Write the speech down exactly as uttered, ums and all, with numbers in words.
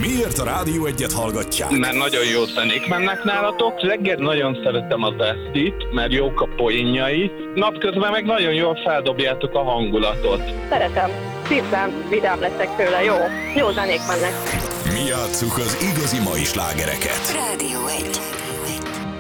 Miért a Rádió Egyet hallgatják? Mert nagyon jó zenék mennek nálatok. Reggel nagyon szeretem az esztit, mert jók a poénjai. Napközben meg nagyon jól feldobjátok a hangulatot. Szeretem. Szívben vidám leszek tőle. Jó. Jó zenék mennek. Mi játsszuk az igazi mai slágereket. Rádió egy.